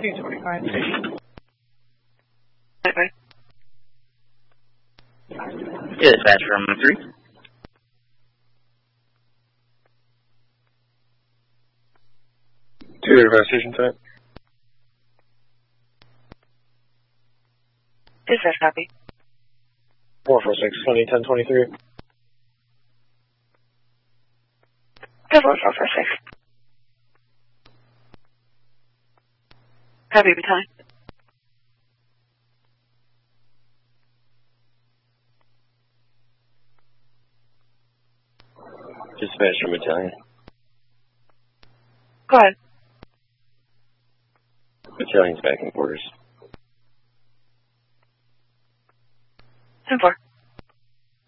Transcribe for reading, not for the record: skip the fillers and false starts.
225. Okay. Yeah, dispatch from 3. To the investigation site. Dispatch copy. 446, 2010-23. Double 446. Copy battalion. Dispatch from battalion. Go ahead. Battalion's back in quarters. 10-4.